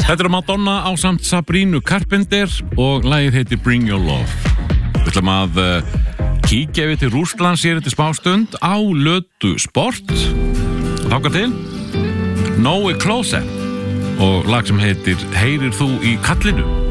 Þetta Madonna ásamt Sabrina Carpenter og lagið heitir Bring Your Love. Við ætlum að kíkja við til Rússlands hér eftir smástund á Lötu Sport. Þangað til Nói Klose og lag sem heitir Heyrir þú í kallinu.